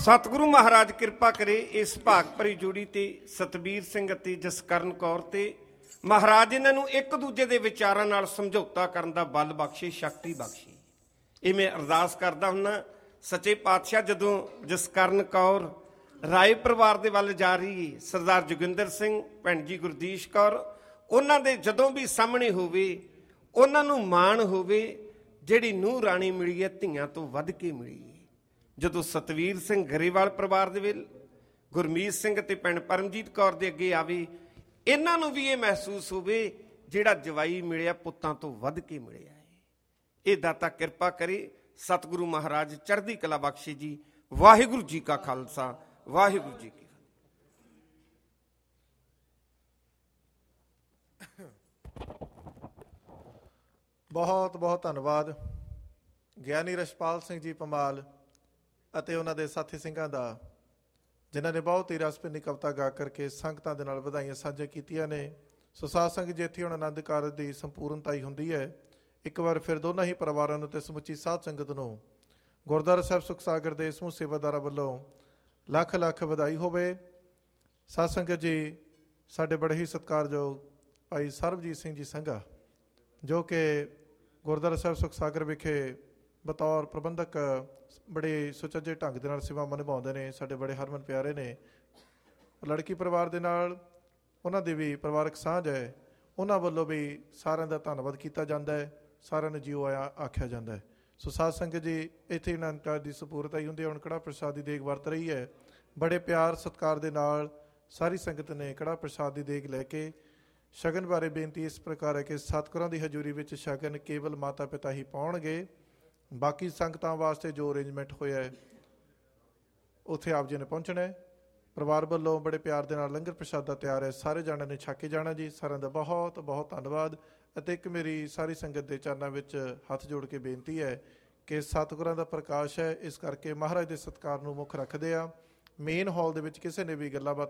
सतगुरु महाराज कृपा करे इस भाग भरी जोड़ी ते सतबीर सिंह ते जसकरण कौर ते महाराज इन्हां नूं एक दूजे दे विचारां नाल समझौता करन दा बल बख्शे, शक्ति बख्शे। ये मैं अरदास करदा हुन्ना सच्चे पातशाह। जदों जसकरण कौर राय परिवार दे वल जा रही, सरदार जोगिंदर सिंह, भैन जी गुरदीश कौर, उन्हां दे जदों भी सामने होवे उन्हां नूं माण होवे जिहड़ी नूंह राणी मिली है धीआं तों वध के मिली है। जदों सतवीर सिंह गरेवाल परिवार दे विल गुरमीत सिंह ते भैन परमजीत कौर दे अगे आवे, इन्हां नूं भी ये महसूस होवे जिहड़ा जवाई मिलिया पुत्तां तों वध के मिलिया है। ये दाता कृपा करे, सतगुरु महाराज चढ़दी कला बख्शे जी। वाहिगुरू जी का खालसा, वाहिगुरू जी की बहुत बहुत धन्यवाद ਗਿਆਨੀ ਰਸ਼ਪਾਲ ਸਿੰਘ ਜੀ ਪੰਮਾਲ ਅਤੇ ਉਹਨਾਂ ਦੇ ਸਾਥੀ ਸਿੰਘਾਂ ਦਾ, ਜਿਨ੍ਹਾਂ ਨੇ ਬਹੁਤ ਹੀ ਰਸਪਿੰਨੀ ਕਵਿਤਾ ਗਾ ਕਰਕੇ ਸੰਗਤਾਂ ਦੇ ਨਾਲ ਵਧਾਈਆਂ ਸਾਂਝੀਆਂ ਕੀਤੀਆਂ ਨੇ। ਸੋ ਸਾਧ ਸੰਗਤ ਜੀ, ਇੱਥੇ ਹੁਣ ਆਨੰਦ ਕਾਰਜ ਦੀ ਸੰਪੂਰਨਤਾ ਹੀ ਹੁੰਦੀ ਹੈ। ਇੱਕ ਵਾਰ ਫਿਰ ਦੋਨਾਂ ਹੀ ਪਰਿਵਾਰਾਂ ਨੂੰ ਅਤੇ ਸਮੁੱਚੀ ਸਾਧ ਸੰਗਤ ਨੂੰ ਗੁਰਦੁਆਰਾ ਸਾਹਿਬ ਸੁਖ ਸਾਗਰ ਦੇ ਸਮੂਹ ਸੇਵਾਦਾਰਾਂ ਵੱਲੋਂ ਲੱਖ ਲੱਖ ਵਧਾਈ ਹੋਵੇ। ਸਾਧ ਸੰਗਤ ਜੀ, ਸਾਡੇ ਬੜੇ ਹੀ ਸਤਿਕਾਰਯੋਗ ਭਾਈ ਸਰਬਜੀਤ ਸਿੰਘ ਜੀ ਸੰਘਾ, ਜੋ ਕਿ ਗੁਰਦੁਆਰਾ ਸਾਹਿਬ ਸੁਖ ਸਾਗਰ ਵਿਖੇ ਬਤੌਰ ਪ੍ਰਬੰਧਕ ਬੜੇ ਸੁਚੱਜੇ ਢੰਗ ਦੇ ਨਾਲ ਸੇਵਾਵਾਂ ਨਿਭਾਉਂਦੇ ਨੇ, ਸਾਡੇ ਬੜੇ ਹਰਮਨ ਪਿਆਰੇ ਨੇ। ਲੜਕੀ ਪਰਿਵਾਰ ਦੇ ਨਾਲ ਉਹਨਾਂ ਦੀ ਵੀ ਪਰਿਵਾਰਕ ਸਾਂਝ ਹੈ, ਉਹਨਾਂ ਵੱਲੋਂ ਵੀ ਸਾਰਿਆਂ ਦਾ ਧੰਨਵਾਦ ਕੀਤਾ ਜਾਂਦਾ ਹੈ, ਸਾਰਿਆਂ ਨੂੰ ਜੀਓ ਆਇਆ ਆਖਿਆ ਜਾਂਦਾ ਹੈ। ਸੋ ਸਾਧ ਸੰਗਤ ਜੀ, ਇੱਥੇ ਆਨੰਦ ਕਾਰਜ ਦੀ ਸਪੂਰਤਾ ਹੀ ਹੁੰਦੀ ਹੈ। ਹੁਣ ਕੜਾਹ ਪ੍ਰਸ਼ਾਦ ਦੀ ਦੇਗ ਵਰਤ ਰਹੀ ਹੈ। ਬੜੇ ਪਿਆਰ ਸਤਿਕਾਰ ਦੇ ਨਾਲ ਸਾਰੀ ਸੰਗਤ ਨੇ ਕੜਾਹ ਪ੍ਰਸ਼ਾਦ ਦੀ ਦੇਗ ਲੈ ਕੇ ਸ਼ਗਨ ਬਾਰੇ ਬੇਨਤੀ ਇਸ ਪ੍ਰਕਾਰ ਹੈ ਕਿ ਸਤਿਗੁਰਾਂ ਦੀ ਹਜ਼ੂਰੀ ਵਿੱਚ ਸ਼ਗਨ ਕੇਵਲ ਮਾਤਾ ਪਿਤਾ ਹੀ ਪਾਉਣਗੇ। ਬਾਕੀ ਸੰਗਤਾਂ ਵਾਸਤੇ ਜੋ ਅਰੇਂਜਮੈਂਟ ਹੋਇਆ ਹੈ ਉੱਥੇ ਆਪ ਜੀ ਨੇ ਪਹੁੰਚਣਾ ਹੈ। ਪਰਿਵਾਰ ਵੱਲੋਂ ਬੜੇ ਪਿਆਰ ਦੇ ਨਾਲ ਲੰਗਰ ਪ੍ਰਸ਼ਾਦਾ ਤਿਆਰ ਹੈ, ਸਾਰੇ ਜਾਣਿਆਂ ਨੇ ਛਕ ਕੇ ਜਾਣਾ ਜੀ। ਸਾਰਿਆਂ ਦਾ ਬਹੁਤ ਬਹੁਤ ਧੰਨਵਾਦ। ਅਤੇ ਇੱਕ ਮੇਰੀ ਸਾਰੀ ਸੰਗਤ ਦੇ ਚਰਨਾਂ ਵਿੱਚ ਹੱਥ ਜੋੜ ਕੇ ਬੇਨਤੀ ਹੈ ਕਿ ਸਤਿਗੁਰਾਂ ਦਾ ਪ੍ਰਕਾਸ਼ ਹੈ, ਇਸ ਕਰਕੇ ਮਹਾਰਾਜ ਦੇ ਸਤਿਕਾਰ ਨੂੰ ਮੁੱਖ ਰੱਖਦੇ ਆ। ਮੇਨ ਹਾਲ ਦੇ ਵਿੱਚ ਕਿਸੇ ਨੇ ਵੀ ਗੱਲਾਂ ਬਾਤਾਂ